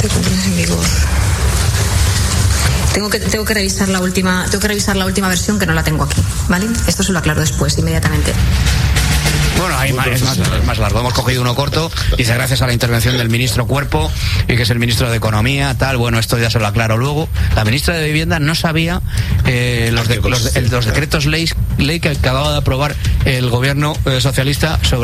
en vigor. Tengo que revisar la última versión, que no la tengo aquí, ¿vale? Esto se lo aclaro después, inmediatamente. Bueno, es más largo. Hemos cogido uno corto. Dice, gracias a la intervención del ministro Cuerpo, y que es el ministro de Economía, tal. Bueno, esto ya se lo aclaro luego. La ministra de Vivienda no sabía los decretos ley que acababa de aprobar el gobierno socialista sobre